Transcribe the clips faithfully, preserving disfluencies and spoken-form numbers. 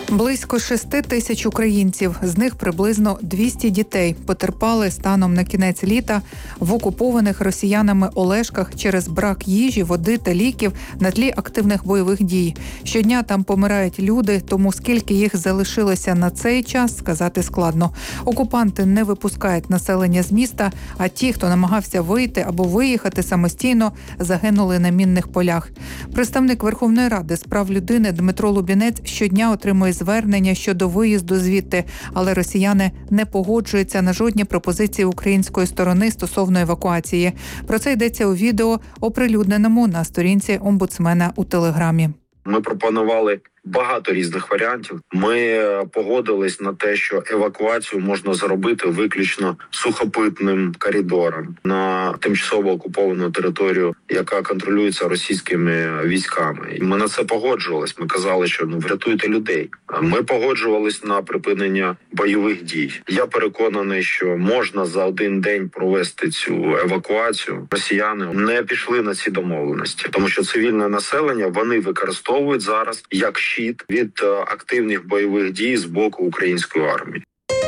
Близько шести тисяч українців, з них приблизно двісті дітей, потерпали станом на кінець літа в окупованих росіянами Олешках через брак їжі, води та ліків на тлі активних бойових дій. Щодня там помирають люди, тому скільки їх залишилося на цей час, сказати складно. Окупанти не випускають населення з міста, а ті, хто намагався вийти або виїхати самостійно, загинули на мінних полях. Представник Верховної Ради з прав людини Дмитро Лубінець щодня отримує звернення щодо виїзду звідти, але росіяни не погоджуються на жодні пропозиції української сторони стосовно евакуації. Про це йдеться у відео, оприлюдненому на сторінці омбудсмена у Телеграмі. Ми пропонували багато різних варіантів. Ми погодились на те, що евакуацію можна зробити виключно сухопутним коридором на тимчасово окуповану територію, яка контролюється російськими військами. І ми на це погоджувались. Ми казали, що ну врятуйте людей. Ми погоджувались на припинення бойових дій. Я переконаний, що можна за один день провести цю евакуацію. Росіяни не пішли на ці домовленості, тому що цивільне населення вони використовують зараз як щит від активних бойових дій з боку української армії.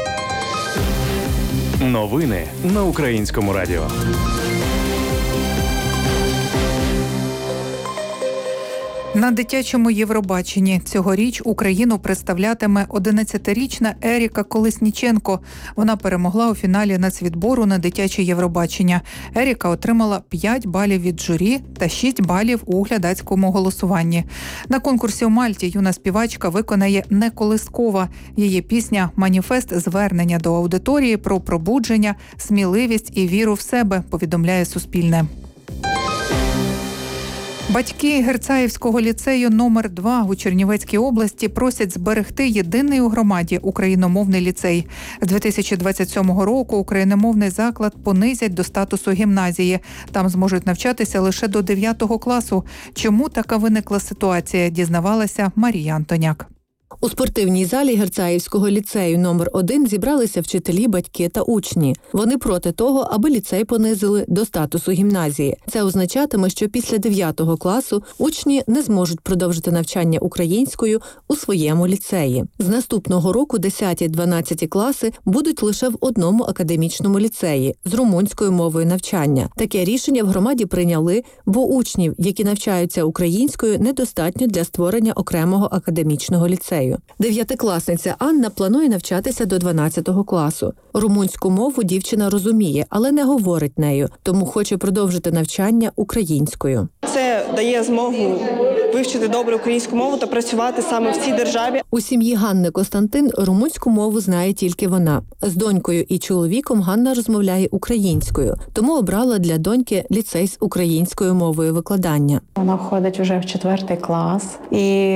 Новини на Українському радіо. На дитячому Євробаченні цьогоріч Україну представлятиме одинадцятирічна Еріка Колесніченко. Вона перемогла у фіналі нацвідбору на дитяче Євробачення. Еріка отримала п'ять балів від журі та шість балів у глядацькому голосуванні. На конкурсі у Мальті юна співачка виконає «Не колискова». Її пісня «Маніфест» – звернення до аудиторії про пробудження, сміливість і віру в себе, повідомляє Суспільне. Батьки Герцаївського ліцею номер два у Чернівецькій області просять зберегти єдиний у громаді україномовний ліцей. З дві тисячі двадцять сьомого року україномовний заклад понизять до статусу гімназії. Там зможуть навчатися лише до дев'ятого класу. Чому така виникла ситуація, дізнавалася Марія Антоняк. У спортивній залі Герцаївського ліцею номер один зібралися вчителі, батьки та учні. Вони проти того, аби ліцей понизили до статусу гімназії. Це означатиме, що після дев'ятого класу учні не зможуть продовжити навчання українською у своєму ліцеї. З наступного року десяті-дванадцяті класи будуть лише в одному академічному ліцеї з румунською мовою навчання. Таке рішення в громаді прийняли, бо учнів, які навчаються українською, недостатньо для створення окремого академічного ліцею. Дев'ятикласниця Анна планує навчатися до дванадцятого класу. Румунську мову дівчина розуміє, але не говорить нею, тому хоче продовжити навчання українською. Це дає змогу вивчити добре українську мову та працювати саме в цій державі. У сім'ї Ганни Костянтин румунську мову знає тільки вона. З донькою і чоловіком Ганна розмовляє українською, тому обрала для доньки ліцей з українською мовою викладання. Вона входить вже в четвертий клас і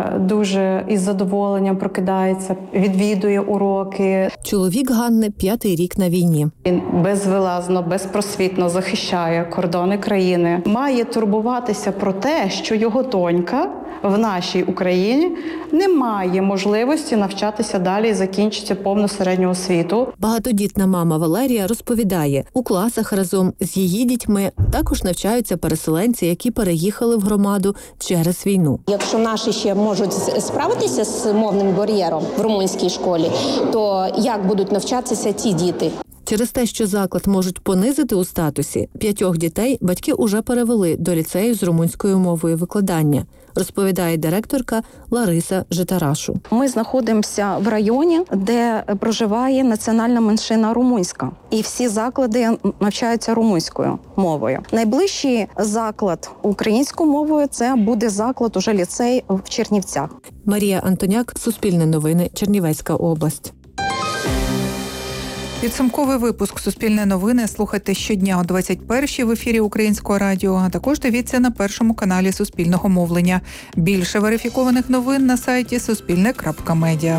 дуже із задоволенням прокидається, відвідує уроки. Чоловік Ганни п'ятий рік на війні. Він безвилазно, безпросвітно захищає кордони країни. Має турбуватися про те, що його донька в нашій Україні не має можливості навчатися далі і закінчити повну середню освіту. Багатодітна мама Валерія розповідає, у класах разом з її дітьми також навчаються переселенці, які переїхали в громаду через війну. Якщо наші ще можуть справитися з мовним бар'єром в румунській школі, то як будуть навчатися ті діти? Через те, що заклад можуть понизити у статусі, п'ятьох дітей батьки уже перевели до ліцею з румунською мовою викладання, розповідає директорка Лариса Житарашу. Ми знаходимося в районі, де проживає національна меншина румунська. І всі заклади навчаються румунською мовою. Найближчий заклад українською мовою – це буде заклад, уже ліцей в Чернівцях. Марія Антоняк, Суспільне новини, Чернівецька область. Підсумковий випуск «Суспільне новини» слухайте щодня о двадцять першій в ефірі Українського радіо, а також дивіться на першому каналі Суспільного мовлення. Більше верифікованих новин на сайті суспільне крапка медіа.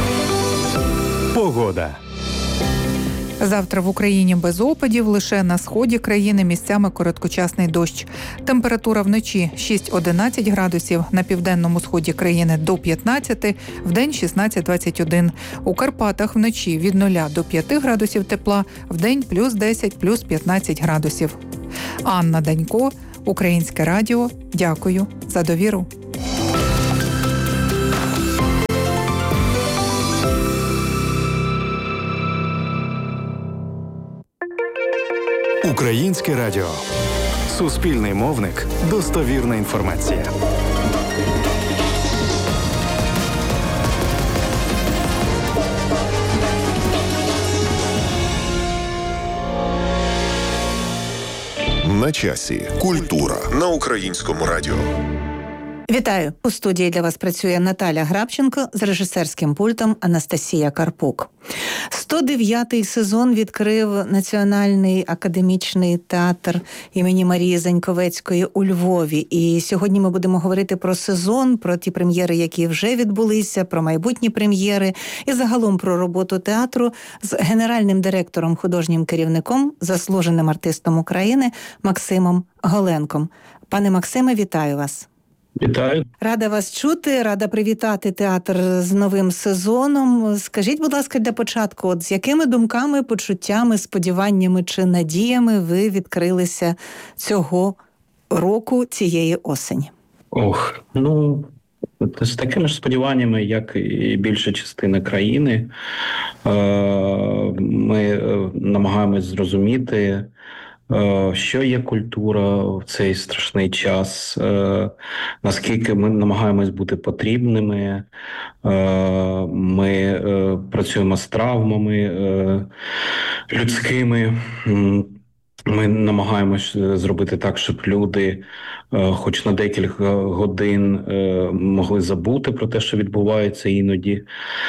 Погода. Завтра в Україні без опадів, лише на сході країни місцями короткочасний дощ. Температура вночі шість-одинадцять градусів, на південному сході країни до п'ятнадцяти, вдень шістнадцять-двадцять один. У Карпатах вночі від нуля до п'яти градусів тепла, вдень плюс десять, плюс п'ятнадцять градусів. Анна Данько, Українське радіо. Дякую за довіру. Українське радіо. Суспільний мовник. Достовірна інформація. На часі. Культура на Українському радіо. Вітаю! У студії для вас працює Наталя Грабченко, з режисерським пультом Анастасія Карпук. сто дев'ятий сезон відкрив Національний академічний театр імені Марії Заньковецької у Львові. І сьогодні ми будемо говорити про сезон, про ті прем'єри, які вже відбулися, про майбутні прем'єри і загалом про роботу театру з генеральним директором, художнім керівником, заслуженим артистом України Максимом Голенком. Пане Максиме, вітаю вас! Вітаю. Рада вас чути, рада привітати театр з новим сезоном. Скажіть, будь ласка, для початку, от з якими думками, почуттями, сподіваннями чи надіями ви відкрилися цього року, цієї осені? Ох, ну, з такими ж сподіваннями, як і більша частина країни. Ми намагаємось зрозуміти, що є культура в цей страшний час, наскільки ми намагаємось бути потрібними, ми працюємо з травмами людськими, ми намагаємось зробити так, щоб люди хоч на декілька годин могли забути про те, що відбувається іноді.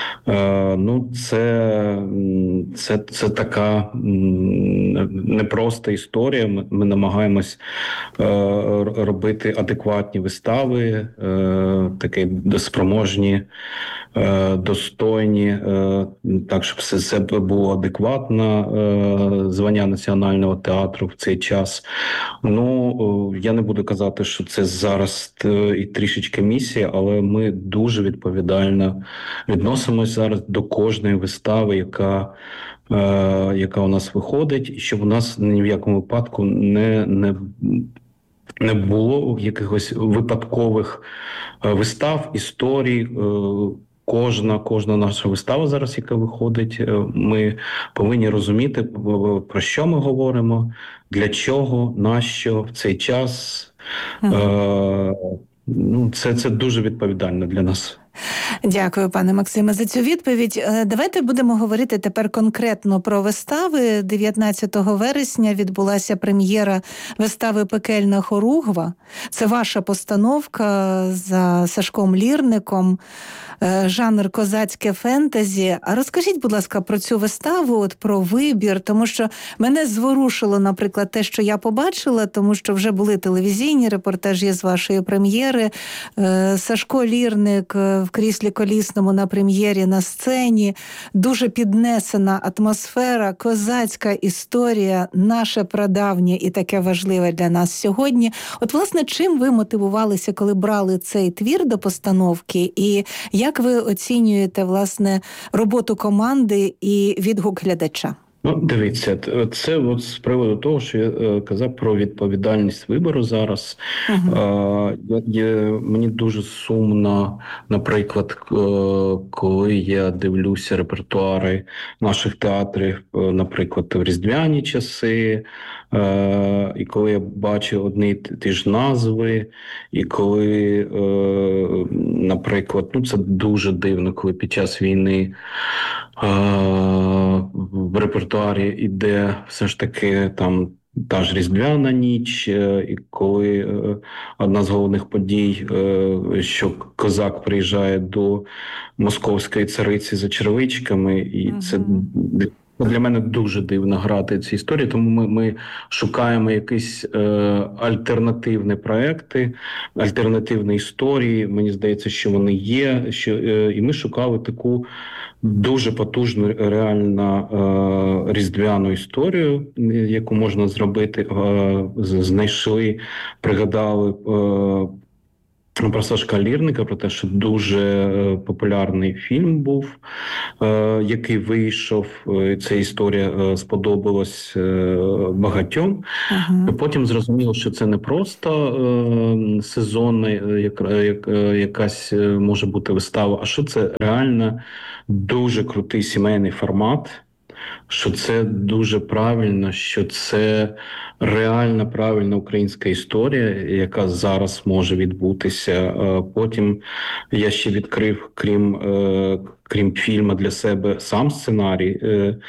Ну, це, це, це така непроста історія. Ми, ми намагаємось робити адекватні вистави, такі спроможні, достойні, так, щоб все це було адекватно, звання Національного театру в цей час. Ну, я не буду казати, що це зараз і трішечки місія, але ми дуже відповідально відносимося зараз до кожної вистави, яка, яка у нас виходить, і щоб у нас ні в якому випадку не, не, не було якихось випадкових вистав, історій. Кожна, кожна наша вистава зараз, яка виходить, ми повинні розуміти, про що ми говоримо, для чого, нащо в цей час. Ага. Е, ну, це, це дуже відповідально для нас. Дякую, пане Максиме, за цю відповідь. Давайте будемо говорити тепер конкретно про вистави. дев'ятнадцятого вересня відбулася прем'єра вистави «Пекельна хоругва». Це ваша постановка за Сашком Лірником, жанр козацьке фентезі. А розкажіть, будь ласка, про цю виставу, от про вибір, тому що мене зворушило, наприклад, те, що я побачила, тому що вже були телевізійні репортажі з вашої прем'єри. Сашко Лірник в кріслі колісному на прем'єрі на сцені, дуже піднесена атмосфера, козацька історія, наше прадавнє і таке важливе для нас сьогодні. От, власне, чим ви мотивувалися, коли брали цей твір до постановки, і як ви оцінюєте, власне, роботу команди і відгук глядача? Ну, дивіться, це от з приводу того, що я казав про відповідальність вибору зараз. Uh-huh. Я, я, мені дуже сумно, наприклад, коли я дивлюся репертуари наших театрів, наприклад, в різдвяні часи, і коли я бачу одні ті ж назви, і коли, наприклад, ну це дуже дивно, коли під час війни в репертуарі іде все ж таки там та ж Різдвяна ніч, і коли одна з головних подій, що козак приїжджає до московської цариці за червичками, і uh-huh. це для мене дуже дивно грати ці історії, тому ми, ми шукаємо якісь е, альтернативні проекти, альтернативні історії. Мені здається, що вони є, що, е, і ми шукали таку дуже потужну, реально е, різдвяну історію, яку можна зробити. Е, знайшли, пригадали е, про Сашка Лірника, про те, що дуже популярний фільм був, який вийшов. Ця історія сподобалась багатьом. Ага. Потім зрозуміло, що це не просто сезонна якась може бути вистава, а що це реально дуже крутий сімейний формат. що це дуже правильно, що це реальна правильна українська історія, яка зараз може відбутися. Потім я ще відкрив, крім крім фільму для себе, сам сценарій.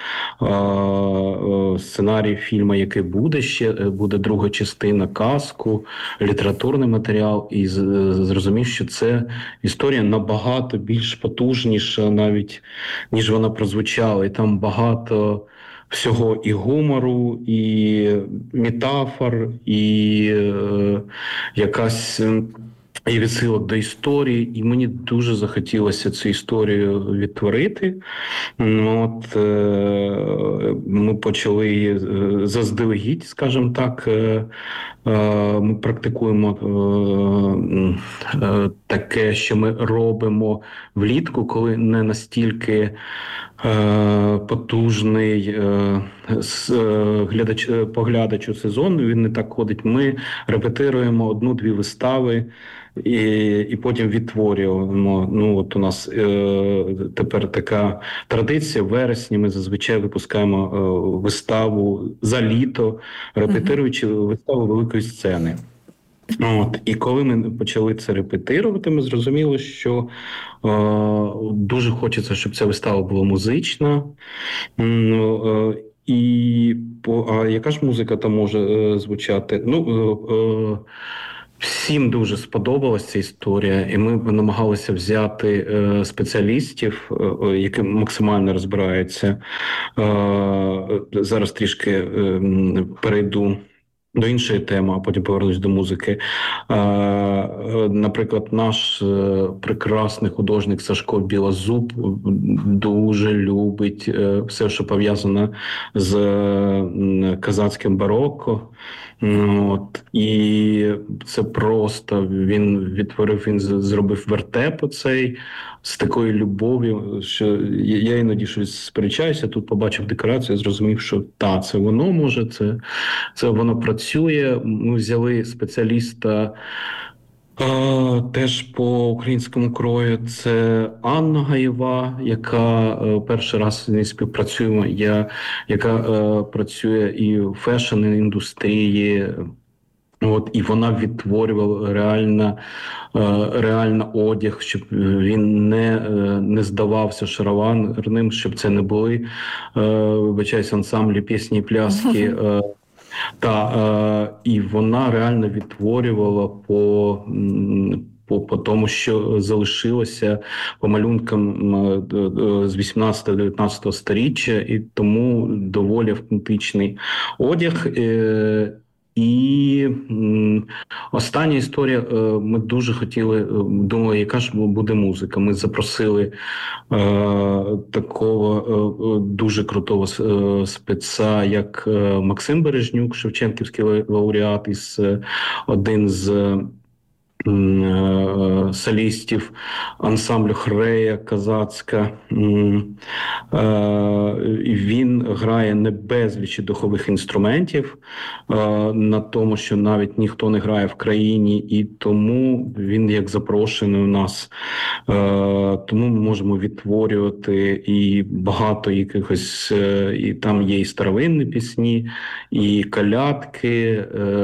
Сценарій фільму, який буде ще, буде друга частина, казку, літературний матеріал. І зрозумів, що це історія набагато більш потужніша навіть, ніж вона прозвучала. І там багато всього і гумору, і метафор, і е, якась і відсилок до історії, і мені дуже захотілося цю історію відтворити. От, е, ми почали її заздалегідь, скажімо так. Е, е, ми практикуємо е, е, таке, що ми робимо влітку, коли не настільки е, потужний е, с, е, глядач, поглядач у сезон, він не так ходить. Ми репетируємо одну-дві вистави, І, і потім відтворюємо. Ну, от у нас е, тепер така традиція. В вересні ми зазвичай випускаємо е, виставу за літо, репетируючи uh-huh. виставу великої сцени. От. І коли ми почали це репетирувати, ми зрозуміли, що е, дуже хочеться, щоб ця вистава була музична. Е, і по, а яка ж музика там може е, звучати? Ну, е, е, Всім дуже сподобалася ця історія, і ми намагалися взяти е, спеціалістів, е, які максимально розбираються. Е, зараз трішки е, перейду до іншої теми, а потім повернусь до музики. Е, е, наприклад, наш е, прекрасний художник Сашко Білозуб дуже любить е, все, що пов'язане з е, козацьким барокко. От, і це просто, він відтворив, він зробив вертеп оцей з такою любов'ю, що я іноді щось сперечаюся, тут побачив декорацію, зрозумів, що та, це воно може, це, це воно працює. Ми взяли спеціаліста Uh, теж по українському крою, це Анна Гаєва, яка uh, перший раз з нею співпрацюємо, я, яка uh, працює і в фешн-індустрії. От, і вона відтворювала реально, реально одяг, щоб він не, не здавався шароварним, щоб це не були, вибачаюсь, ансамблі пісні і пляски. Та, е, і вона реально відтворювала по, по, по тому, що залишилося по малюнкам з вісімнадцятого-дев'ятнадцятого сторіччя, і тому доволі автентичний одяг. Е, І м, остання історія, е, ми дуже хотіли, думали, яка ж буде музика. Ми запросили е, такого е, дуже крутого е, спеца, як е, Максим Бережнюк, шевченківський лауреат, із е, один з е, солістів ансамблю «Хрея» козацька. Він грає не безліч духових інструментів, на тому, що навіть ніхто не грає в країні, і тому він як запрошений у нас. Тому ми можемо відтворювати і багато якихось, і там є і старовинні пісні, і колядки,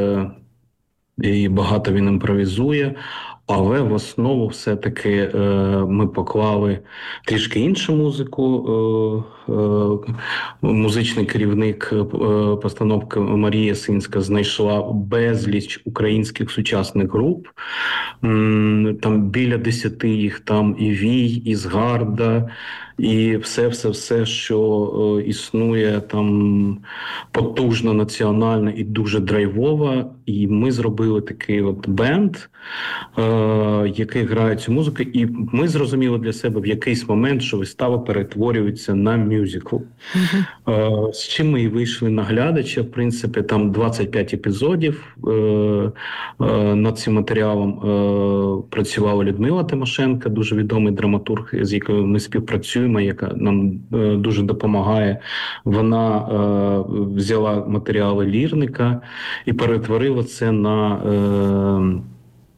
і багато він імпровізує, але в основу все-таки е, ми поклали трішки іншу музику. Е, е, музичний керівник е, постановки Марія Синська знайшла безліч українських сучасних груп. М, там біля десяти їх, там і Вій, і Згарда, і все-все-все, що е, існує там потужно, національно і дуже драйвово. І ми зробили такий от бенд, е, який грає цю музику, і ми зрозуміли для себе в якийсь момент, що вистава перетворюється на мюзикл. Uh-huh. Е, з чим ми і вийшли на глядача, в принципі, там двадцять п'ять епізодів. Е, е, над цим матеріалом е, працювала Людмила Тимошенко, дуже відомий драматург, з якою ми співпрацюємо, яка нам е, дуже допомагає. Вона е, взяла матеріали лірника і перетворила це на, е,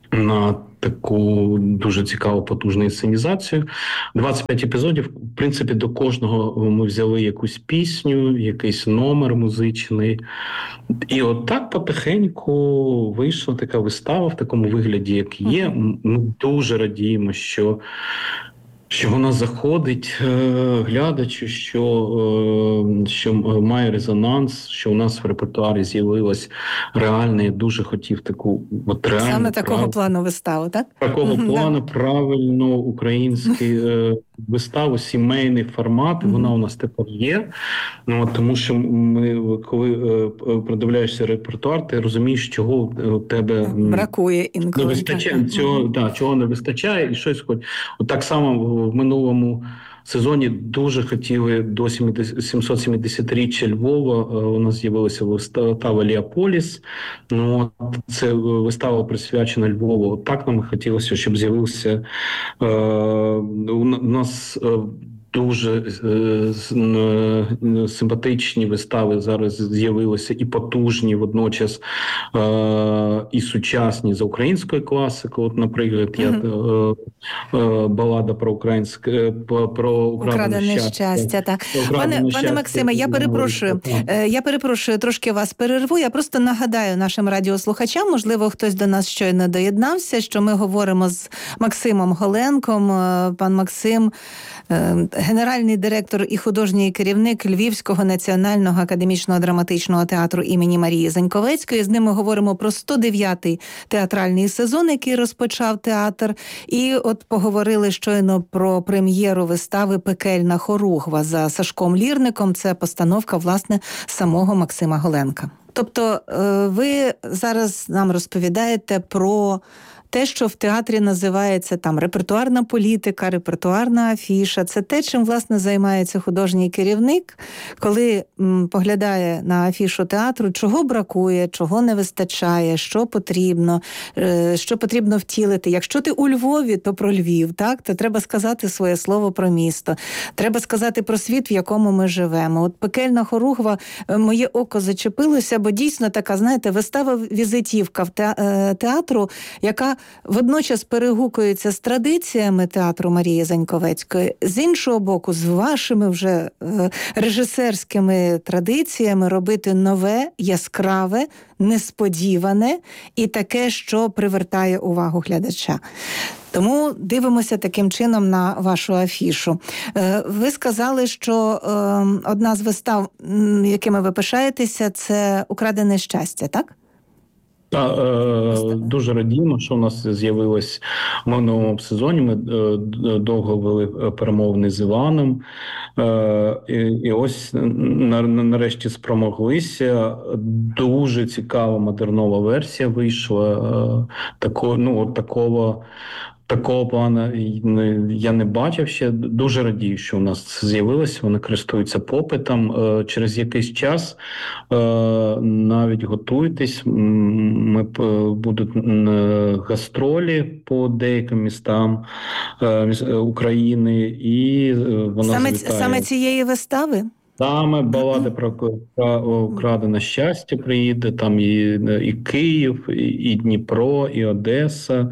на таку дуже цікаву, потужну інсценізацію. двадцять п'ять епізодів. В принципі, до кожного ми взяли якусь пісню, якийсь номер музичний. І от так потихеньку вийшла така вистава в такому вигляді, як є. Ми дуже радіємо, що що вона заходить е, глядачу, що, е, що має резонанс, що у нас в репертуарі з'явилась реальна, я дуже хотів таку от реальну, саме такого прав... плану виставу, так? Такого плану правильно українську е, виставу, сімейний формат, mm-hmm. вона у нас тепер є. Ну, от, тому що ми, коли е, продивляєшся репертуар, ти розумієш, чого у тебе бракує інколи. Не вистачає, цього, mm-hmm. да, чого не вистачає, і щось хоч. От так само в минулому сезоні дуже хотіли до сімсот-сімдесятиріччя Львова, у нас з'явилася вистава «Леополіс». Ну, це вистава присвячена Львову. От так нам хотілося, щоб з'явився е, у нас е, дуже е, симпатичні вистави зараз з'явилися і потужні, водночас е, і сучасні за українською класикою. От, наприклад, я mm-hmm. е, е, балада про українське про украдене щастя. щастя так. Пане, пане Максиме, я перепрошую. Е, я перепрошую, трошки вас перерву. Я просто нагадаю нашим радіослухачам, можливо, хтось до нас щойно доєднався, що ми говоримо з Максимом Голенком. Пан Максим е, генеральний директор і художній керівник Львівського національного академічного драматичного театру імені Марії Заньковецької. З ним ми говоримо про сто дев'ятий театральний сезон, який розпочав театр. І от поговорили щойно про прем'єру вистави «Пекельна хоругва» за Сашком Лірником. Це постановка, власне, самого Максима Голенка. Тобто ви зараз нам розповідаєте про те, що в театрі називається там репертуарна політика, репертуарна афіша. Це те, чим, власне, займається художній керівник, коли м, поглядає на афішу театру, чого бракує, чого не вистачає, що потрібно, е, що потрібно втілити. Якщо ти у Львові, то про Львів, так? То треба сказати своє слово про місто. Треба сказати про світ, в якому ми живемо. От «Пекельна хоругва», моє око зачепилося, бо дійсно така, знаєте, вистава-візитівка в театру, яка водночас перегукується з традиціями театру Марії Заньковецької, з іншого боку, з вашими вже е, режисерськими традиціями робити нове, яскраве, несподіване і таке, що привертає увагу глядача. Тому дивимося таким чином на вашу афішу. Е, ви сказали, що е, одна з вистав, якими ви пишаєтеся, це «Украдене щастя», так? Так, е, дуже радіємо, що у нас з'явилось в минулому сезоні. Ми е, довго вели перемовини з Іваном. Е, і, і ось на, нарешті спромоглися. Дуже цікава модернова версія вийшла. Е, тако, ну, от такого... Такого плану я не бачив ще. Дуже радію, що у нас це з'явилося. Вони користуються попитом. Через якийсь час навіть готуйтесь. Ми будуть гастролі по деяким містам України. І вона саме, завітає. Саме цієї вистави? Саме балада про, про украдене щастя приїде, там і, і Київ, і, і Дніпро, і Одеса. Е,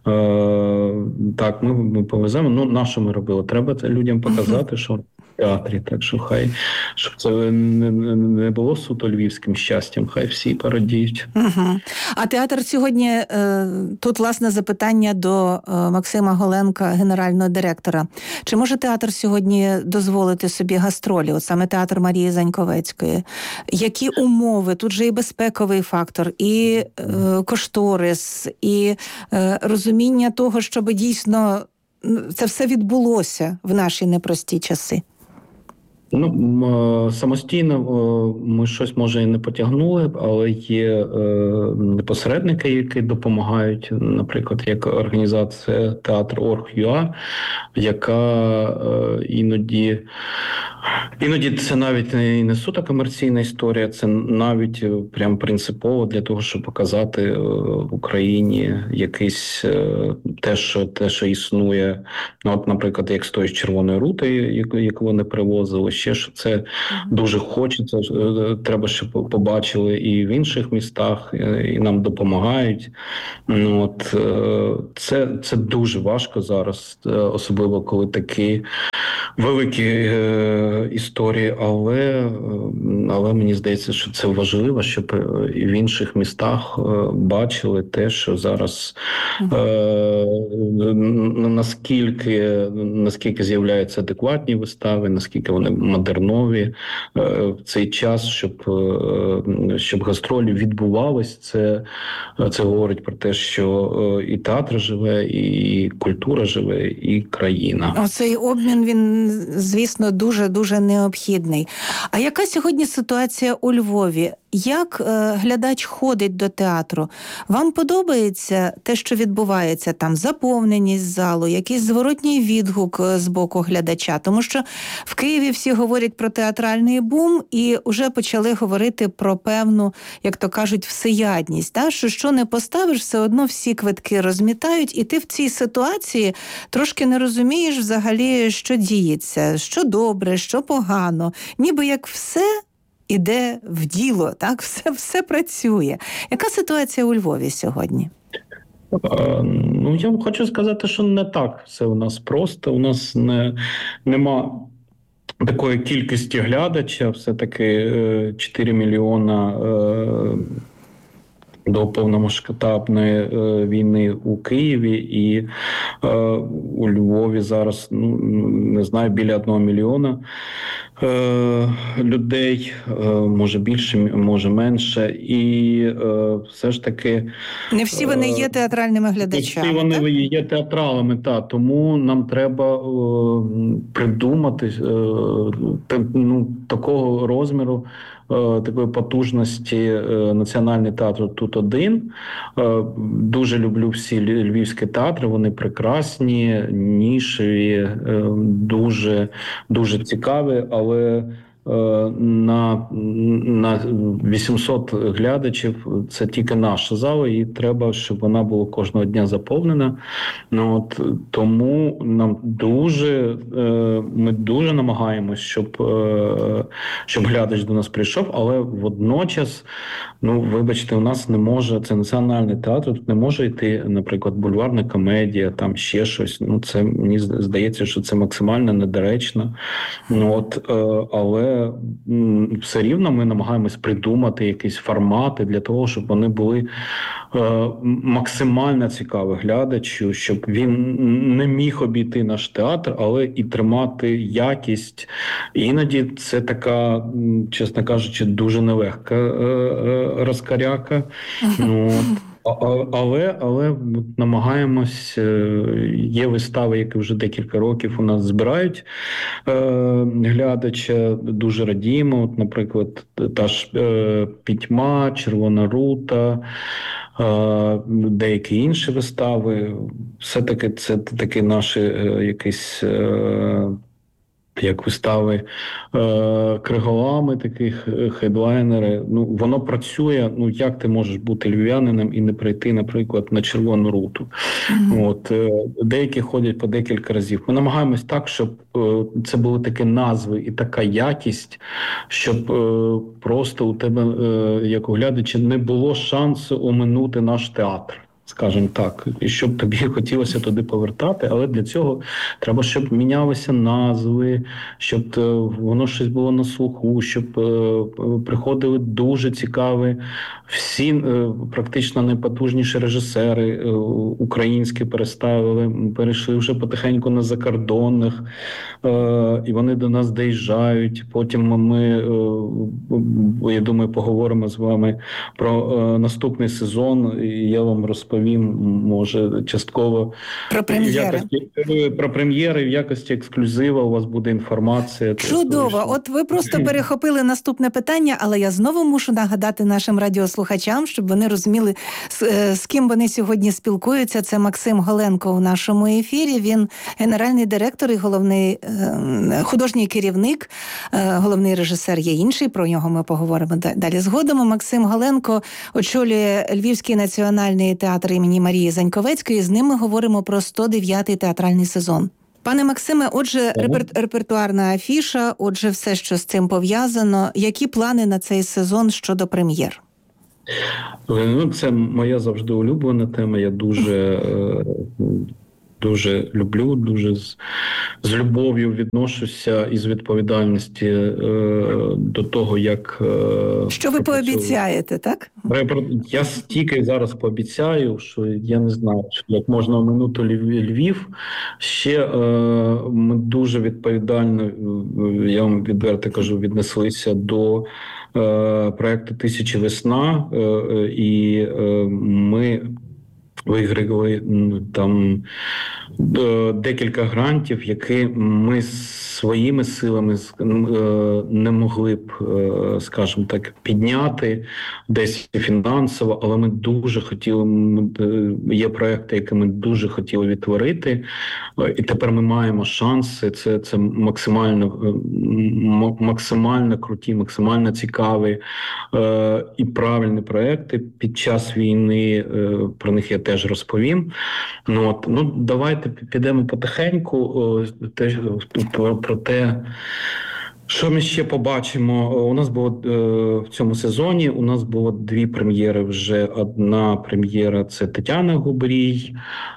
так, ми, ми повеземо. Ну, на що ми робили? Треба людям показати, що в театрі, так що хай, щоб це не, не було суто львівським щастям, хай всі порадіють. Угу. А театр сьогодні, тут, власне, запитання до Максима Голенка, генерального директора. Чи може театр сьогодні дозволити собі гастролі, от саме театр Марії Заньковецької? Які умови? Тут же і безпековий фактор, і е, кошторис, і е, розуміння того, щоб дійсно це все відбулося в наші непрості часи. Ну, самостійно ми щось, може, і не потягнули, але є посередники, які допомагають, наприклад, як організація театр точка орг точка ю а, яка іноді Іноді це навіть не, не суто комерційна історія, це навіть прям принципово для того, щоб показати в Україні якийсь те, що, те, що існує. Ну, от, наприклад, як з тої червоної рути, яку, яку вони привозили, ще що це mm-hmm. дуже хочеться, треба, щоб побачили і в інших містах, і нам допомагають. Ну, от, це, це дуже важко зараз, особливо коли такі великі е, історії, але, але мені здається, що це важливо, щоб і в інших містах е, бачили те, що зараз е, наскільки, наскільки з'являються адекватні вистави, наскільки вони модернові е, в цей час, щоб, е, щоб гастролі відбувались. Це, це говорить про те, що е, і театр живе, і культура живе, і країна. Оцей обмін, він, звісно, дуже-дуже необхідний. А яка сьогодні ситуація у Львові? Як е, глядач ходить до театру? Вам подобається те, що відбувається там? Заповненість залу, якийсь зворотній відгук з боку глядача? Тому що в Києві всі говорять про театральний бум і вже почали говорити про певну, як то кажуть, всеядність. Та? Що що не поставиш, все одно всі квитки розмітають, і ти в цій ситуації трошки не розумієш взагалі, що діється, що добре, що погано. Ніби як все іде в діло, так? Все, все працює. Яка ситуація у Львові сьогодні? А, ну, я хочу сказати, що не так все у нас просто. У нас не, нема такої кількості глядача, все-таки чотири мільйона до повномасштабної е, війни у Києві, і е, у Львові зараз, ну, не знаю, біля одного мільйона е, людей, е, може більше, може менше, і е, все ж таки... Не всі вони є театральними глядачами, Не всі вони так? є театралами, так, тому нам треба е, придумати е, ну, такого розміру, такої потужності Національний театр тут один. Дуже люблю всі львівські театри, вони прекрасні, нішеві, дуже, дуже цікаві, але на, на вісімсот глядачів це тільки наша зала, і треба, щоб вона була кожного дня заповнена. Ну, от, тому нам дуже, ми дуже намагаємось, щоб, щоб глядач до нас прийшов, але водночас, ну, вибачте, у нас не може, це Національний театр, тут не може йти, наприклад, бульварна комедія, там ще щось. Ну, це, мені здається, що це максимально недоречно. Ну, от, але все рівно ми намагаємось придумати якісь формати для того, щоб вони були е, максимально цікаві глядачу, щоб він не міг обійти наш театр, але і тримати якість. Іноді це така, чесно кажучи, дуже нелегка е, е, розкаряка. Ну, Але, але намагаємось, є вистави, які вже декілька років у нас збирають е, глядача, дуже радіємо. От, наприклад, та ж е, «Пітьма», «Червона рута», е, деякі інші вистави. Все-таки це такі наші е, якісь... Е, як вистави е, Криголами, таких хедлайнери. Ну, воно працює. Ну, як ти можеш бути львів'янином і не прийти, наприклад, на «Червону руту»? Mm-hmm. От, е, деякі ходять по декілька разів. Ми намагаємось так, щоб е, це були такі назви і така якість, щоб е, просто у тебе, е, як у глядача, не було шансу оминути наш театр. Скажімо так, і щоб тобі хотілося туди повертати, але для цього треба, щоб мінялися назви, щоб воно щось було на слуху, щоб приходили дуже цікаві, всі практично найпотужніші режисери українські переставили, перейшли вже потихеньку на закордонних, і вони до нас доїжджають. Потім ми, я думаю, поговоримо з вами про наступний сезон, і я вам розповім, розповім, може, частково про прем'єри. Якості, про прем'єри, в якості ексклюзива у вас буде інформація. Чудово! От ви просто перехопили наступне питання, але я знову мушу нагадати нашим радіослухачам, щоб вони розуміли, з, з ким вони сьогодні спілкуються. Це Максим Голенко у нашому ефірі. Він генеральний директор і головний е, художній керівник, е, головний режисер є інший, про нього ми поговоримо далі згодом. Максим Голенко очолює Львівський національний театр імені Марії Заньковецької. З ним ми говоримо про сто дев'ятий театральний сезон. Пане Максиме, отже, репер... репертуарна афіша, отже, все, що з цим пов'язано. Які плани на цей сезон щодо прем'єр? Ну, це моя завжди улюблена тема. Я дуже, дуже люблю, дуже з, з любов'ю відношуся і з відповідальності е, до того, як... Е, що ви пообіцяєте, так? Я стільки зараз пообіцяю, що я не знаю, як можна оминути Львів. Ще е, ми дуже відповідально, я вам відверто кажу, віднеслися до е, проєкту «Тисячі весна», е, і е, ми виграли там декілька грантів, які ми своїми силами не могли б, скажімо так, підняти десь фінансово, але ми дуже хотіли, є проекти, які ми дуже хотіли відтворити, і тепер ми маємо шанси, це, це максимально, максимально круті, максимально цікаві і правильні проекти під час війни, про них я теж розповім. Ну, от, ну давайте підемо потихеньку те, про, про те, що ми ще побачимо. У нас було в цьому сезоні, у нас було дві прем'єри вже. Одна прем'єра – це Тетяна Губрій,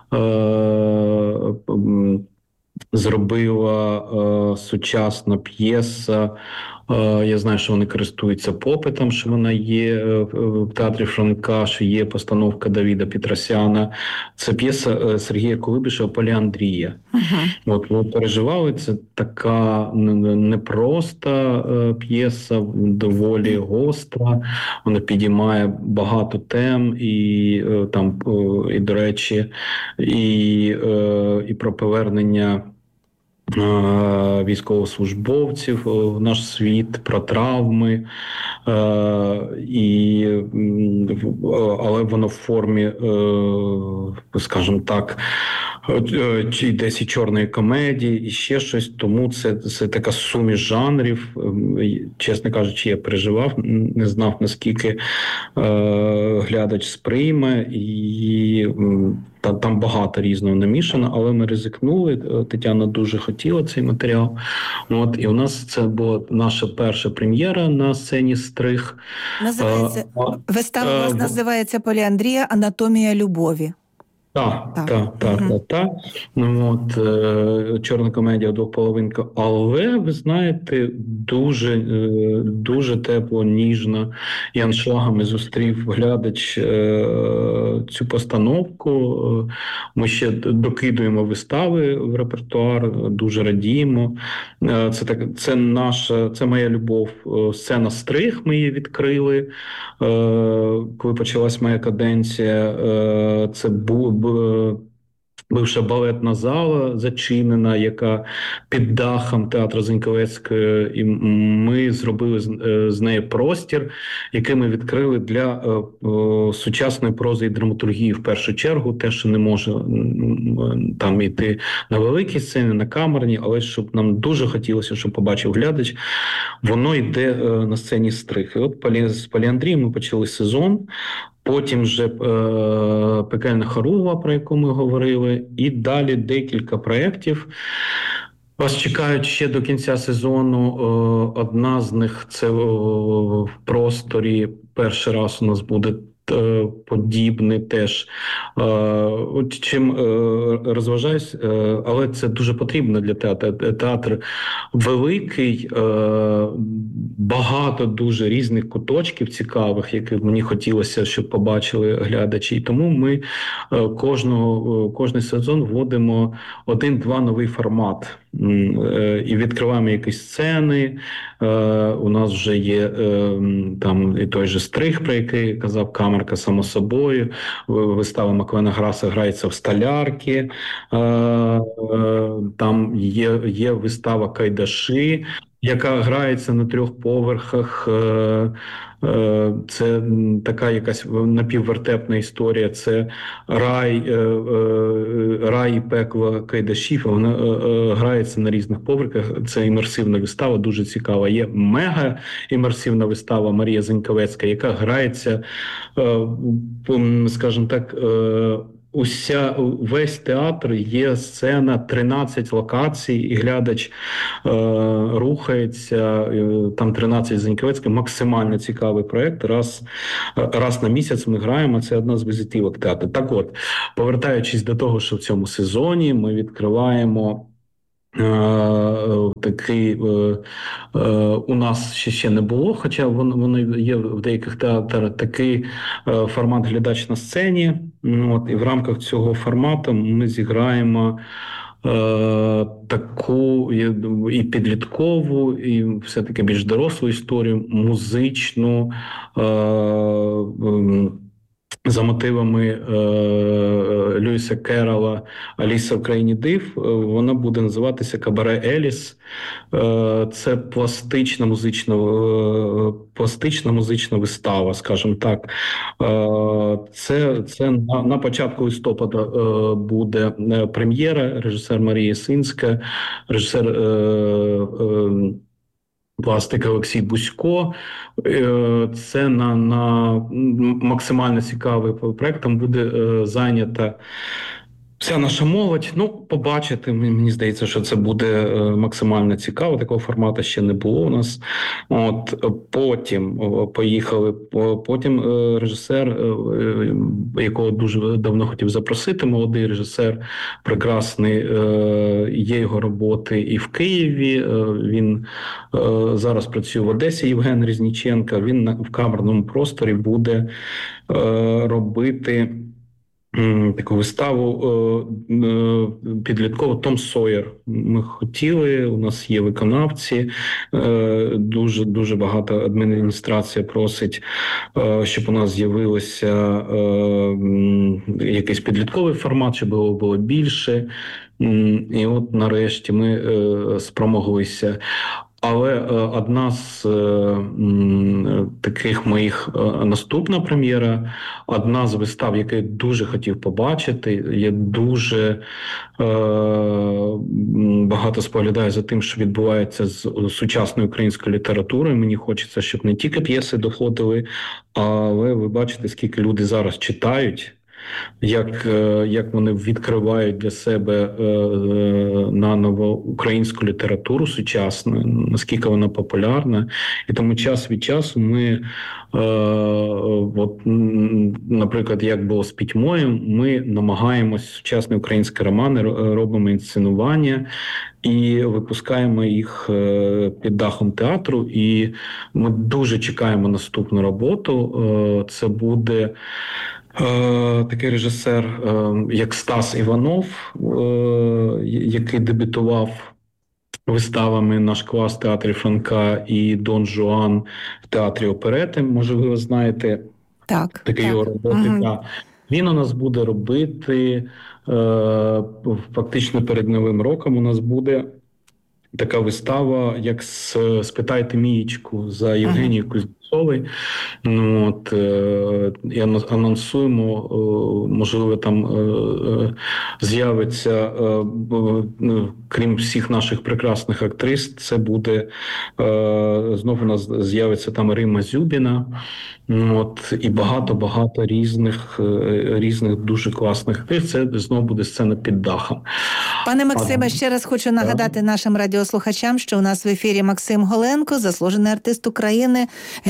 зробила е, сучасна п'єса. Е, я знаю, що вони користуються попитом, що вона є е, в театрі Франка, що є постановка Давіда Петросяна. Це п'єса е, Сергія Кулибіша «Поліандрія». Uh-huh. От, ви переживали, це така непроста е, п'єса, доволі гостра. Вона підіймає багато тем і, е, там, е, і до речі, і, е, і про повернення військовослужбовців в наш світ, про травми, і, але воно в формі, скажімо так, чи десь і чорної комедії, і ще щось, тому це, це така суміш жанрів. Чесно кажучи, я переживав, не знав, наскільки глядач сприйме, і та, там багато різного намішано, але ми ризикнули. Тетяна дуже хотіла цей матеріал. От, і у нас це була наша перша прем'єра на сцені «Стриг». Називається, а, вистава а, у вас називається «Поліандрія. Анатомія любові». Так, так, так, так, так. так. Ну, от, е, чорна комедія «Двох половинка», але, ви знаєте, дуже, е, дуже тепло, ніжно і аншлагами зустрів глядач е, цю постановку. Ми ще докидуємо вистави в репертуар, дуже радіємо. Е, це, так, це, наша, це моя любов. Сцена «Стриг», ми її відкрили, е, коли почалась моя каденція. Е, це був бивша балетна зала зачинена, яка під дахом театру Заньковецької, і ми зробили з неї простір, який ми відкрили для е, сучасної прози і драматургії в першу чергу, те, що не може там йти на великій сцені, на камерній, але щоб нам дуже хотілося, щоб побачив глядач, воно йде е, на сцені «Стриг». І от з «Поліандрії» ми почали сезон. Потім вже е, «Пекельна хоругва», про яку ми говорили, і далі декілька проєктів. Вас чекають ще до кінця сезону. Е, одна з них – це е, в просторі. Перший раз у нас буде е, подібний теж. Е, чим е, розважаюсь, е, але це дуже потрібно для театру. Театр великий, е, багато дуже різних куточків цікавих, які мені хотілося, щоб побачили глядачі. І тому ми кожного, кожний сезон вводимо один-два новий формат. і відкриваємо якісь сцени. У нас вже є там і той же стриг, про який казав Камерка, само собою. Вистава Маквена Граса грається в Столярці. Там є, є вистава Кайдаші, яка грається на трьох поверхах. Це така якась напіввертепна історія. Це рай, рай і пекло Кайдашів. Вона грається на різних поверхах. Це імерсивна вистава, дуже цікава. Є мега-імерсивна вистава Марія Заньковецька, яка грається, скажімо так, Уся, весь театр є сцена, тринадцять локацій, і глядач е, рухається, е, там тринадцять Заньковецька, максимально цікавий проєкт. Раз, раз на місяць ми граємо, це одна з візитівок театру. Так от, повертаючись до того, що в цьому сезоні ми відкриваємо такий, у нас ще ще не було, хоча воно, воно є в деяких театрах, такий формат «Глядач на сцені». От, і в рамках цього формату ми зіграємо таку і підліткову, і все-таки більш дорослу історію, музичну, за мотивами е, Льюіса Керрола «Аліса в країні див». Вона буде називатися «Кабаре Еліс». Е, це пластична музична, е, пластична музична вистава, скажімо так. Е, це це на, на початку листопада е, буде прем'єра. Режисер Марія Синська, режисер е, е, пластик Олексій Бусько. Це на, на максимально цікавий проєкт. Там буде е, зайнята вся наша молодь. Ну, побачити, мені здається, що це буде максимально цікаво. Такого формату ще не було у нас. От, потім поїхали, потім режисер, якого дуже давно хотів запросити, молодий режисер, прекрасний, є його роботи і в Києві. Він зараз працює в Одесі, Євген Різніченко. Він в камерному просторі буде робити таку виставу підліткову «Том Сойер». Ми хотіли, у нас є виконавці, дуже, дуже багато адміністрація просить, щоб у нас з'явився якийсь підлітковий формат, щоб його було більше. І от нарешті ми спромоглися. Але одна з е, таких моїх е, наступна прем'єра, одна з вистав, яку я дуже хотів побачити, я дуже е, багато споглядаю за тим, що відбувається з сучасною українською літературою. Мені хочеться, щоб не тільки п'єси доходили, але ви бачите, скільки люди зараз читають. Як, як вони відкривають для себе е, наново українську літературу сучасну, наскільки вона популярна. І тому час від часу ми, е, от, наприклад, як було з «Пітьмою», ми намагаємось сучасні українські романи, робимо інсценування і випускаємо їх під дахом театру. І ми дуже чекаємо наступну роботу. Е, це буде такий режисер, як Стас Іванов, який дебютував виставами «Наш клас» в театрі Франка і «Дон Жуан» в театрі оперети. Може, ви його знаєте? Так. Такі так. його роботи. Угу. Так. Він у нас буде робити, фактично перед Новим роком у нас буде така вистава, як «Спитайте Мієчку» за Євгенією Кузнєцовою. Ну, от, е, і анонсуємо, е, можливо, там е, з'явиться, е, е, крім всіх наших прекрасних актрис, це буде, е, знову у нас з'явиться там Рима Зюбіна, от, і багато-багато різних, е, різних дуже класних актрис. Це знову буде сцена під дахом. Пане Максиме, ще раз хочу нагадати нашим радіослухачам, що у нас в ефірі Максим Голенко, заслужений артист України,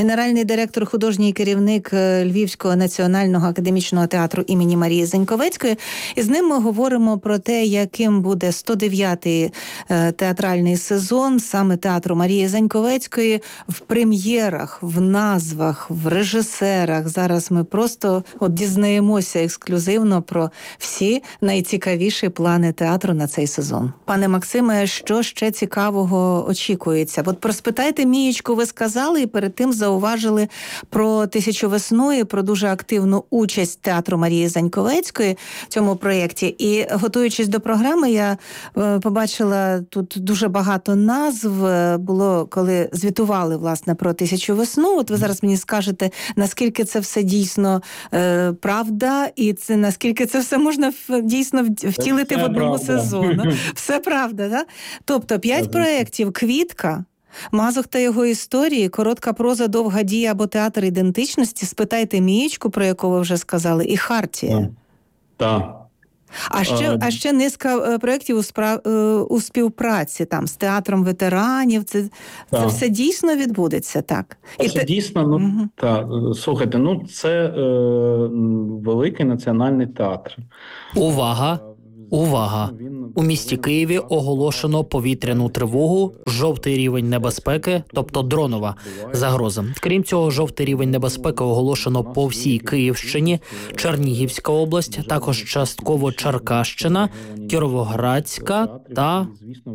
генеральний директор, художній керівник Львівського національного академічного театру імені Марії Заньковецької. І з ним ми говоримо про те, яким буде сто дев'ятий театральний сезон саме театру Марії Заньковецької в прем'єрах, в назвах, в режисерах. Зараз ми просто от дізнаємося ексклюзивно про всі найцікавіші плани театру на цей сезон. Пане Максиме, що ще цікавого очікується? От проспитайте Мієчку, ви сказали, і перед тим зауважили про «Тисячу весну» і про дуже активну участь театру Марії Заньковецької в цьому проєкті. І готуючись до програми, я е, побачила тут дуже багато назв. Було, коли звітували, власне, про «Тисячу весну». От ви зараз мені скажете, наскільки це все дійсно е, правда, і це наскільки це все можна дійсно втілити в одному правда. сезону. Все правда, так? Тобто, п'ять проєктів «Квітка», «Мазух та його історії», «Коротка проза, довга дія» або «Театр ідентичності», «Спитайте Мієчку», про яку ви вже сказали, і «Хартія». Так. А ще, а ще низка проєктів у, справ... у співпраці там, з театром ветеранів. Це, це все дійсно відбудеться, так? Це І дійсно, ну, угу. так. Слухайте, ну, це е, великий національний театр. Увага! Увага! У місті Києві оголошено повітряну тривогу, жовтий рівень небезпеки, тобто дронова загроза. Крім цього, жовтий рівень небезпеки оголошено по всій Київщині, Чернігівська область, також частково Черкащина, Кіровоградська та,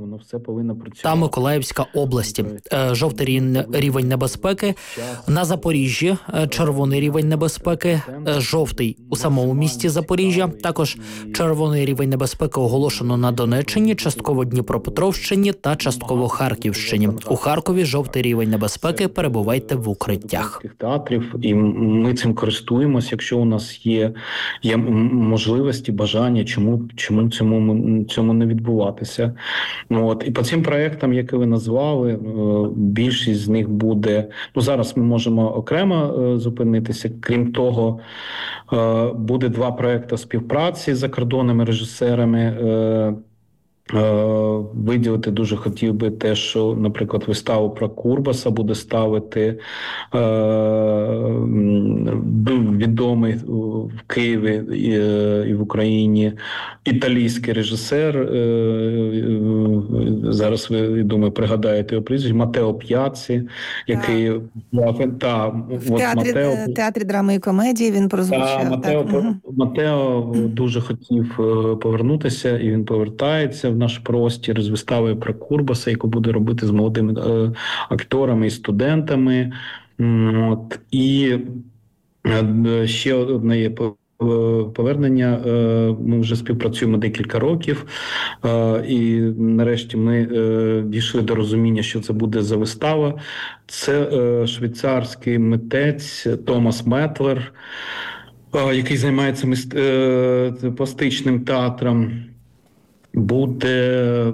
та Миколаївська області. Жовтий рівень небезпеки на Запоріжжі, червоний рівень небезпеки, жовтий у самому місті Запоріжжя, також червоний рівень небезпеки Безпеки оголошено на Донеччині, частково Дніпропетровщині та частково Харківщині. У Харкові жовтий рівень небезпеки, перебувайте в укриттях. Театрів, і ми цим користуємось, якщо у нас є, є можливості, бажання, чому, чому цьому, цьому не відбуватися. От. І по цим проєктам, які ви назвали, більшість з них буде, ну зараз ми можемо окремо зупинитися, крім того, буде два проєкти співпраці з закордонними режисерами. Виділити дуже хотів би те, що, наприклад, виставу про Курбаса буде ставити е, відомий в Києві і, і в Україні італійський режисер. Е, зараз ви, думаю, пригадаєте його прізвище, Матео П'яцці, який в та, театрі, Матео, театрі драми і комедії він прозвучав. Та, Матео, так. Матео дуже хотів повернутися, і він повертається в наш простір з виставою про Курбаса, яку буде робити з молодими е, акторами і студентами. От. І е, ще одне є повернення. Е, ми вже співпрацюємо декілька років, е, і нарешті ми е, дійшли до розуміння, що це буде за вистава. Це е, швейцарський митець Томас Метлер, е, який займається мист... е, пластичним театром. Буде е,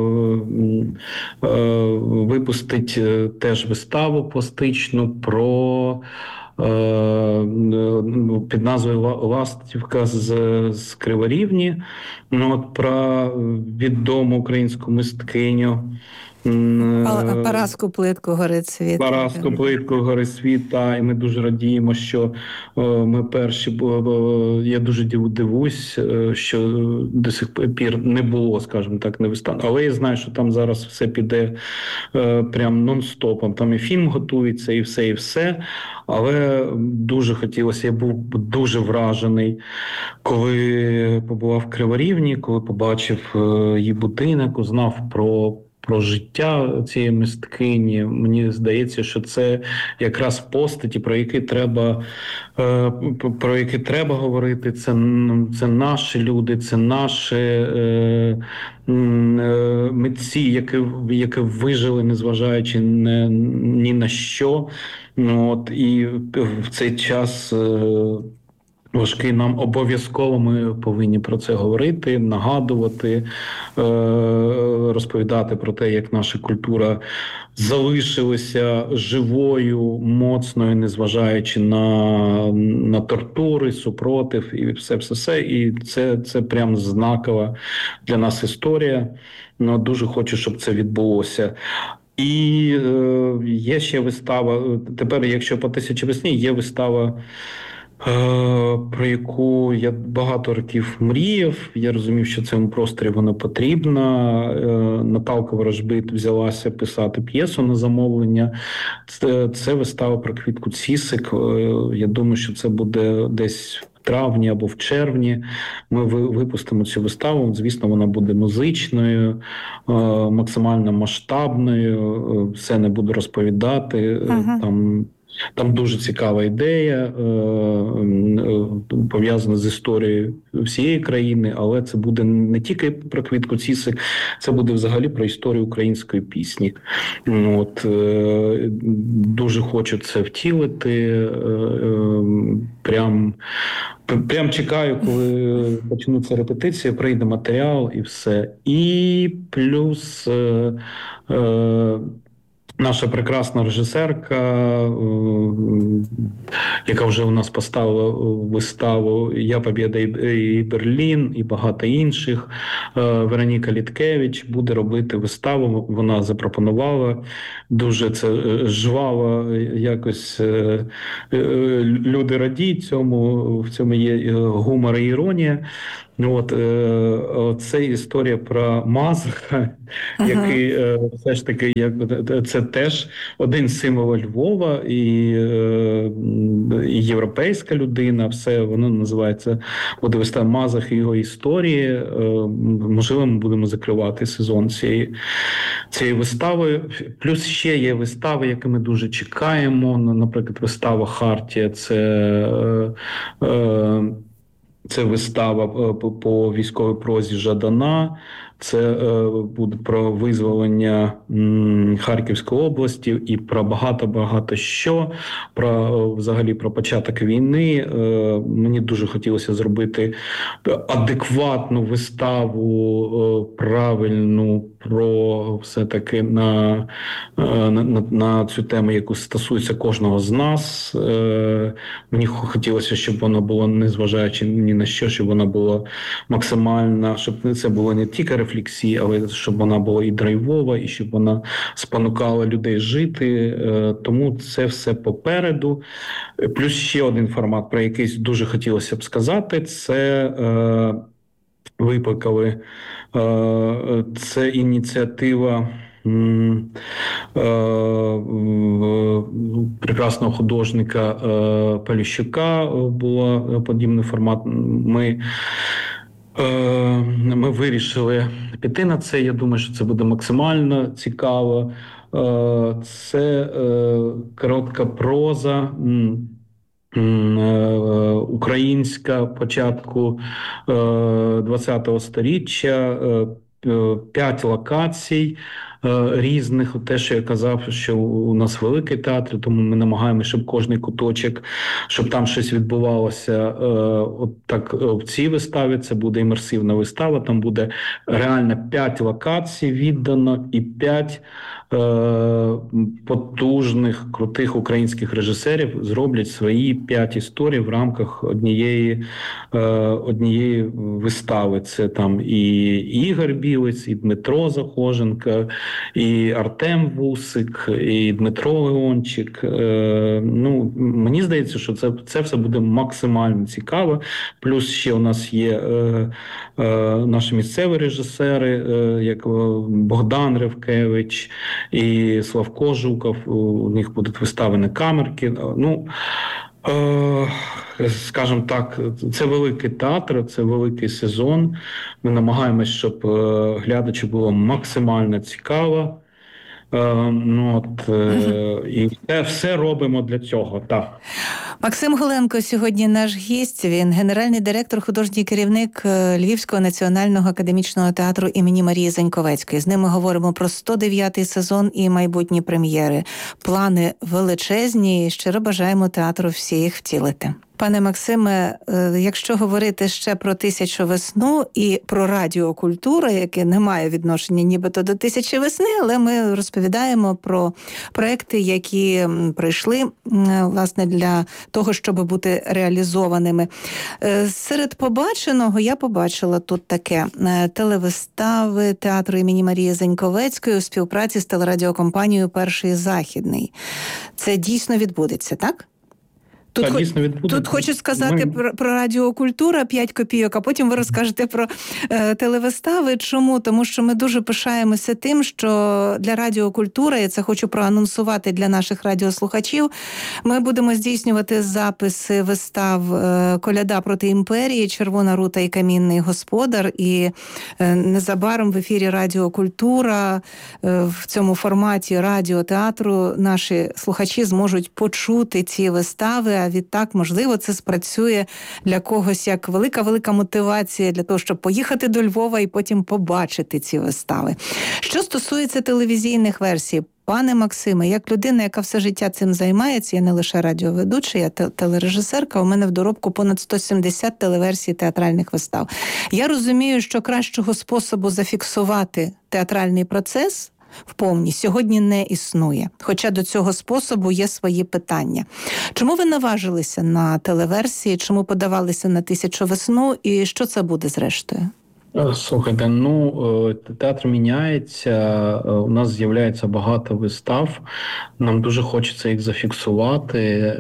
е, випустить теж виставу пластичну про е, під назвою «Ластівка з, з Криворівні», ну, от, про відому українську мисткиню. Параску Плитку «Горить світ». Параску Плитку «Горить світ», та, і ми дуже радіємо, що о, ми перші, бо я дуже дивуюсь, що до сих пір не було, скажімо так, не вистав. Але я знаю, що там зараз все піде е, прям нон-стопом. Там і фільм готується, і все, і все. Але дуже хотілося, я був дуже вражений, коли побував в Криворівні, коли побачив е, її будинок, узнав про про життя цієї мисткині. Мені здається, що це якраз постаті, про які треба, про які треба говорити. Це, це наші люди, це наші е, митці, які, які вижили, незважаючи ні, ні на що. От, і в цей час е, важкий, нам обов'язково ми повинні про це говорити, нагадувати, розповідати про те, як наша культура залишилася живою, моцною, незважаючи на, на тортури, супротив і все-все-все. І це, це прям знакова для нас історія. Ну, дуже хочу, щоб це відбулося. І е, є ще вистава, тепер, якщо по «Тисячі весні», є вистава, е, про яку я багато років мріяв. Я розумів, що в цьому просторі вона потрібна. Е, Наталка Ворожбит взялася писати п'єсу на замовлення. Це, це вистава про Квітку Цісик. Е, я думаю, що це буде десь в травні або в червні. Ми випустимо цю виставу. Звісно, вона буде музичною, максимально масштабною. Все не буду розповідати. Ага. Там Там дуже цікава ідея, пов'язана з історією всієї країни, але це буде не тільки про Квітку Цісик, це буде взагалі про історію української пісні. От, дуже хочу це втілити. Прям, прям чекаю, коли почнуться репетиції, прийде матеріал і все. І плюс наша прекрасна режисерка, яка вже у нас поставила виставу «Я Побєда і Берлін» і багато інших, Вероніка Літкевич, буде робити виставу. Вона запропонувала. Дуже це жваво, якось люди радіють цьому, в цьому є гумор і іронія. От, е, це історія про Мазаха, ага. який е, все ж таки, як, це теж один з символів Львова і, е, і європейська людина, все, воно називається, буде вистава Мазах і його історії. Е, можливо, ми будемо закривати сезон цієї, цієї вистави. Плюс ще є вистави, які ми дуже чекаємо, наприклад, вистава «Хартія», це е, е, Це вистава по військовій прозі Жадана, це буде про визволення Харківської області і про багато-багато що, про взагалі про початок війни. Мені дуже хотілося зробити адекватну виставу, правильну, про все-таки на, на, на цю тему, яку стосується кожного з нас. Мені хотілося, щоб воно було, незважаючи ні на що, щоб вона була максимальна, щоб це було не тільки рефлексія, але щоб вона була і драйвова, і щоб вона спонукала людей жити. Тому це все попереду. Плюс ще один формат, про який дуже хотілося б сказати, це е, викликали. Е, це ініціатива м, е, прекрасного художника е, Поліщука, була подібний формат. Ми Ми вирішили піти на це. Я думаю, що це буде максимально цікаво. Це коротка проза українська початку ХХ сторіччя, п'ять локацій різних. Те, що я казав, що у нас великий театр, тому ми намагаємося, щоб кожний куточок, щоб там щось відбувалося. От так в цій виставі це буде імерсивна вистава, там буде реально п'ять локацій віддано і п'ять потужних, крутих українських режисерів зроблять свої п'ять історій в рамках однієї, однієї вистави. Це там і Ігор Білець, і Дмитро Захоженко, і Артем Вусик, і Дмитро Леончик. Ну, мені здається, що це, це все буде максимально цікаво. Плюс ще у нас є е, е, наші місцеві режисери, е, як Богдан Ревкевич і Славко Жуков. У них будуть виставлені камерки. Ну, е, скажімо так, це великий театр, це великий сезон. Ми намагаємось, щоб глядачу було максимально цікаво. Е, ну, от, е, і все, все робимо для цього, так. Максим Голенко сьогодні наш гість. Він генеральний директор, художній керівник Львівського національного академічного театру імені Марії Заньковецької. З ними говоримо про сто дев'ятий сезон і майбутні прем'єри. Плани величезні, і щиро бажаємо театру всі їх втілити. Пане Максиме, якщо говорити ще про «Тисячу весну» і про радіокультуру, яке не має відношення нібито до «Тисячі весни», але ми розповідаємо про проекти, які прийшли, власне, для того, щоб бути реалізованими. Серед побаченого я побачила тут таке: телевистави театру імені Марії Заньковецької у співпраці з телерадіокомпанією «Перший Західний». Це дійсно відбудеться, так? Тут, Та, дійсно, тут хочу сказати Ми... про, про радіокультура п'ять копійок, а потім ви розкажете про е, телевистави. Чому? Тому що ми дуже пишаємося тим, що для радіокультури, я це хочу проанонсувати для наших радіослухачів, ми будемо здійснювати записи вистав е, «Коляда проти імперії», «Червона рута» і «Камінний господар». І е, незабаром в ефірі «Радіокультура» е, в цьому форматі радіотеатру наші слухачі зможуть почути ці вистави. А відтак, можливо, це спрацює для когось як велика-велика мотивація для того, щоб поїхати до Львова і потім побачити ці вистави. Що стосується телевізійних версій, пане Максиме, як людина, яка все життя цим займається, я не лише радіоведуча, я телережисерка, у мене в доробку понад сто сімдесят телеверсій театральних вистав. Я розумію, що кращого способу зафіксувати театральний процес вповні сьогодні не існує. Хоча до цього способу є свої питання. Чому ви наважилися на телеверсії? Чому подавалися на «Тисячу весну? І що це буде зрештою? Слухайте, ну, театр міняється, у нас з'являється багато вистав, нам дуже хочеться їх зафіксувати.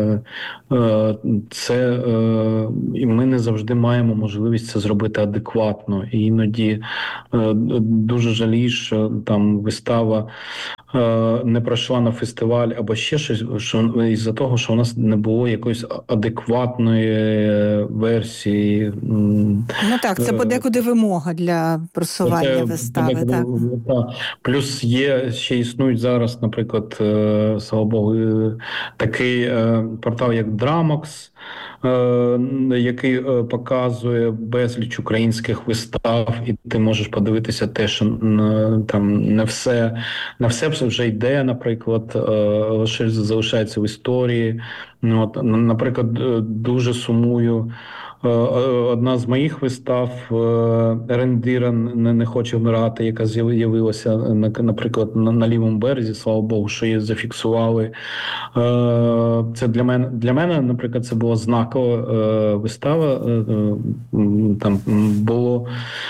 Це, і ми не завжди маємо можливість це зробити адекватно. І іноді дуже жалію, що там вистава не пройшла на фестиваль або ще щось, що із-за того, що у нас не було якоїсь адекватної версії. Ну так, це подекуди вимога для просування це, вистави. Подекуди, так. Так. Плюс є, ще існують зараз, наприклад, слава Богу, такий портал, як Драмокс, який показує безліч українських вистав, і ти можеш подивитися те, що там не все, не все вже йде, наприклад, лише залишається в історії. От, наприклад, дуже сумую. Одна з моїх вистав «Рендіра не, не хоче вмирати», яка з'явилася, наприклад, на, на лівому березі, слава Богу, що її зафіксували. Це для мене, для мене, наприклад, це була знакова вистава. Там було...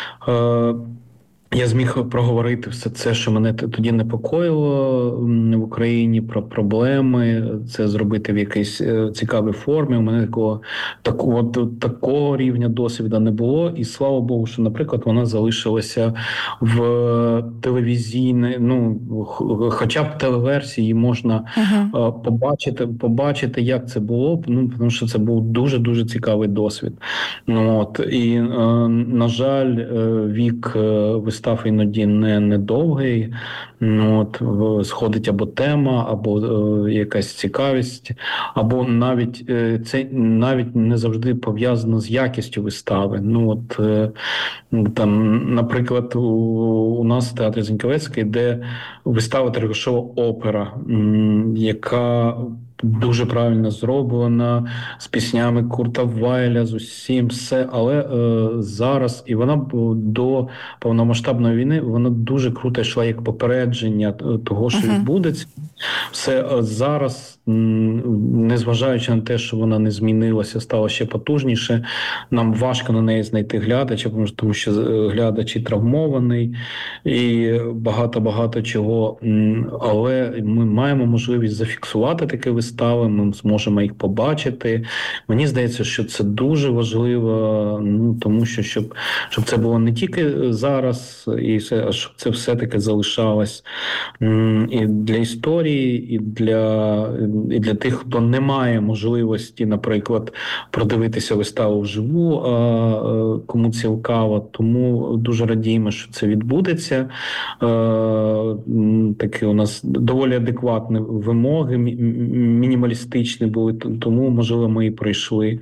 Я зміг проговорити все це, що мене тоді непокоїло в Україні, про проблеми, це зробити в якійсь цікавій формі. У мене такого, такого, такого рівня досвіду не було. І слава Богу, що, наприклад, вона залишилася в телевізійній, ну, хоча б телеверсії можна uh-huh. побачити, побачити, як це було, ну, тому що це був дуже-дуже цікавий досвід. Ну, от, і, на жаль, вік вистав іноді не, не довгий, ну, от, сходить або тема, або е, якась цікавість, або навіть е, це навіть не завжди пов'язано з якістю вистави. Ну, от, е, там, наприклад, у, у нас в театрі Заньковецької йде вистава «Трегушова опера», м, яка дуже правильно зроблена, з піснями Курта Вайля, з усім все, але е, зараз, і вона до повномасштабної війни, вона дуже круто йшла як попередження того, що uh-huh. відбудеться. Все е, зараз, м, незважаючи на те, що вона не змінилася, стала ще потужніше, нам важко на неї знайти глядача, тому що глядач і травмований, і багато-багато чого, м, але ми маємо можливість зафіксувати таке вистави, ми зможемо їх побачити. Мені здається, що це дуже важливо, ну, тому що щоб, щоб це було не тільки зараз, і все, а щоб це все-таки залишалось і для історії, і для, і для тих, хто не має можливості, наприклад, продивитися виставу вживу, а кому цікаво. Тому дуже радіємо, що це відбудеться. Такі у нас доволі адекватні вимоги, мінімалістичні були, тому, можливо, ми і прийшли,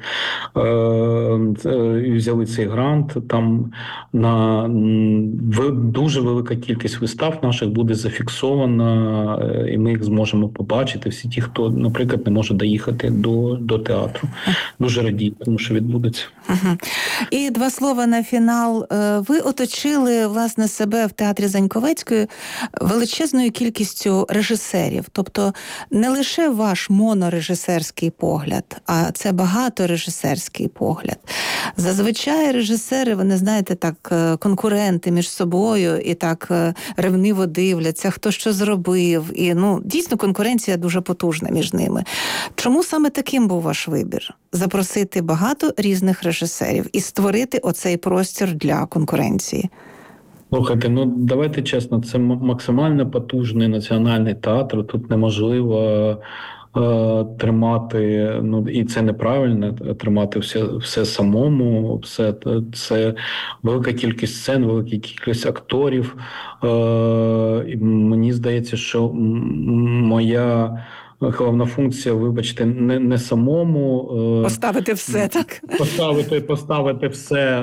і взяли цей грант. Там на дуже велика кількість вистав наших буде зафіксована, і ми їх зможемо побачити, всі ті, хто, наприклад, не може доїхати до, до театру. Дуже радію, тому що відбудеться. Угу. І два слова на фінал. Ви оточили, власне, себе в театрі Заньковецької величезною кількістю режисерів. Тобто не лише ваш монорежисерський погляд, а це багаторежисерський погляд. Зазвичай режисери, вони, знаєте, так, конкуренти між собою і так ревниво дивляться, хто що зробив. І, ну, дійсно, конкуренція дуже потужна між ними. Чому саме таким був ваш вибір? Запросити багато різних режисерів і створити оцей простір для конкуренції? Слухайте, ну давайте чесно, це максимально потужний національний театр, тут неможливо е, тримати, ну і це неправильно, тримати все, все самому, все, це велика кількість сцен, велика кількість акторів. Е, і мені здається, що моя головна функція, вибачте, не, не самому... Поставити все, так? Поставити, поставити все,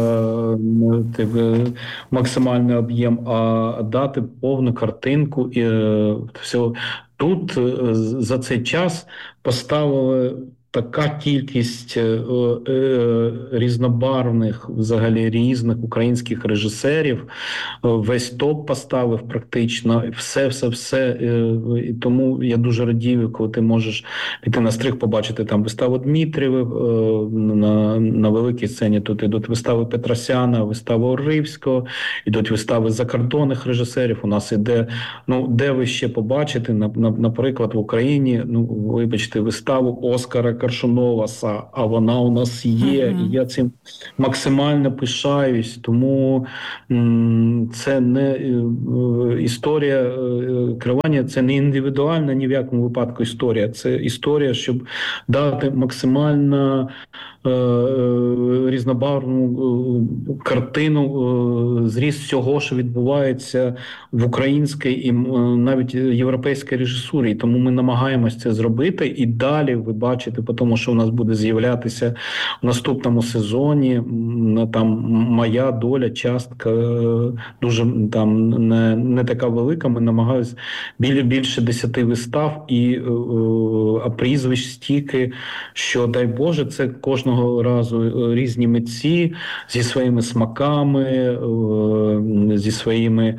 е, максимальний об'єм, а дати повну картинку. І, е, все. Тут е, за цей час поставили така кількість е, е, різнобарвних, взагалі різних українських режисерів, весь топ поставив практично, все-все-все. Е, і тому я дуже радію, коли ти можеш піти на стриг, побачити там виставу Дмитрієва е, на, на великій сцені. Тут ідуть вистави Петросяна, вистави Оривського, ідуть вистави закордонних режисерів. У нас іде, ну, де ви ще побачите, на, на, наприклад, в Україні, ну, вибачте, виставу Оскара Коршунова, а вона у нас є, uh-huh. і я цим максимально пишаюсь, тому м- це не е- історія е- керування, це не індивідуальна ні в якому випадку історія, це історія, щоб дати максимально е- е- різнобарвну е- картину, е- зріз всього, що відбувається в українській і е- навіть європейській режисурі, тому ми намагаємося це зробити, і далі ви бачите, тому що у нас буде з'являтися в наступному сезоні там моя доля, частка дуже там не, не така велика. Ми намагаємося біля більше десяти вистав і а прізвищ стільки, що, дай Боже, це кожного разу різні митці зі своїми смаками, зі своїми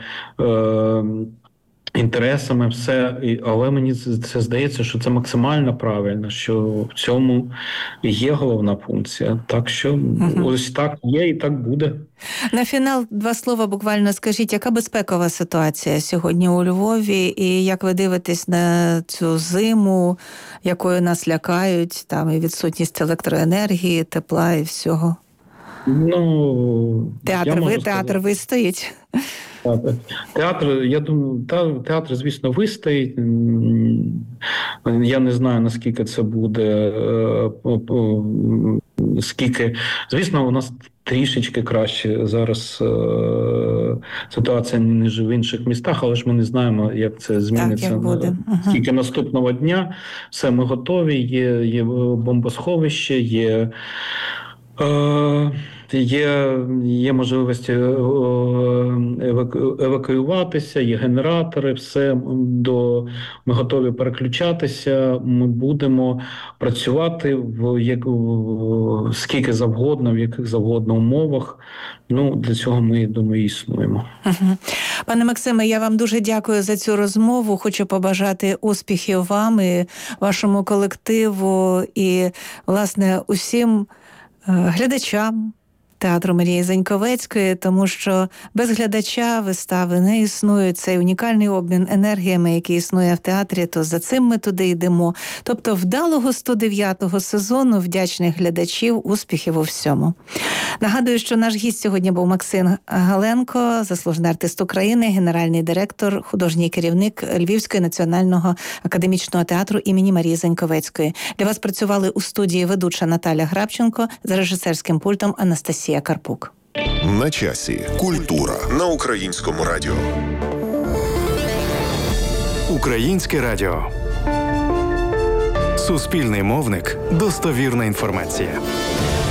інтересами, все, але мені це здається, що це максимально правильно, що в цьому є головна функція. Так що угу. ось так є і так буде. На фінал два слова буквально скажіть, яка безпекова ситуація сьогодні у Львові, і як ви дивитесь на цю зиму, якою нас лякають, там і відсутність електроенергії, тепла і всього? Ну, театр ви, театр вистоїть? Театр, я думаю, театр, звісно, вистоїть. Я не знаю, наскільки це буде, скільки. Звісно, у нас трішечки краще зараз ситуація, ніж в інших містах, але ж ми не знаємо, як це зміниться. Так, як буде. Тільки ага. наступного дня все, ми готові, є, є бомбосховище, є... Є, є можливість евакуюватися, є генератори, все, до, ми готові переключатися, ми будемо працювати в, як, в скільки завгодно, в яких завгодно умовах. Ну, для цього ми, думаю, існуємо. Угу. Пане Максиме, я вам дуже дякую за цю розмову. Хочу побажати успіхів вам і вашому колективу і, власне, усім глядачам театру Марії Заньковецької, тому що без глядача вистави не існує. Цей унікальний обмін енергіями, який існує в театрі, то за цим ми туди йдемо. Тобто вдалого сто дев'ятого сезону, вдячних глядачів, успіхів у всьому. Нагадую, що наш гість сьогодні був Максим Галенко, заслужений артист України, генеральний директор, художній керівник Львівського національного академічного театру імені Марії Заньковецької. Для вас працювали у студії ведуча Наталя Грабченко, за режисерським пультом Анастасія Карпук. На часі. Культура на Українському радіо. Українське радіо. Суспільний мовник. Достовірна інформація.